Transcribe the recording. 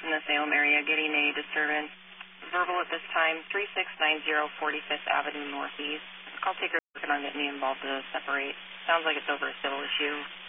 in the Salem area getting a disturbance. Verbal at this time, 3690 45th Avenue Northeast. I'll take a look on getting me involved to separate. Sounds like it's over a civil issue.